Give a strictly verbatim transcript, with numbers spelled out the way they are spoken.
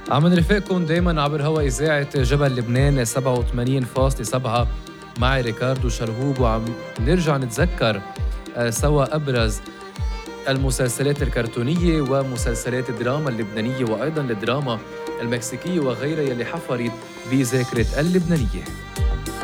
عم نرافقكم دايما عبر هوا إذاعة جبل لبنان سبعة وثمانين فاصلة سبعة معي ريكاردو شرهوب، وعم نرجع نتذكر آه، سوا أبرز المسلسلات الكرتونية ومسلسلات الدراما اللبنانية وأيضا الدراما المكسيكية وغيرها يلي حفرت بذاكرة اللبنانية.